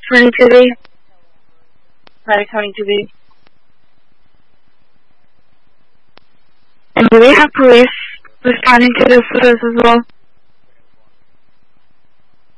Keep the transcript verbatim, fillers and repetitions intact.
twenty T V. Medic twenty T V. And do we have police responding to this with us as well?